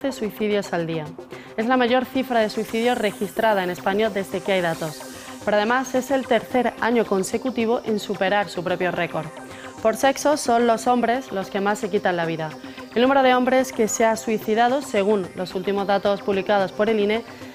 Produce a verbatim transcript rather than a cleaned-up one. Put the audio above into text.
suicidios al día. Es la mayor cifra de suicidios registrada en España desde que hay datos, pero además es el tercer año consecutivo en superar su propio récord. Por sexo son los hombres los que más se quitan la vida. El número de hombres que se ha suicidado, según los últimos datos publicados por el I N E,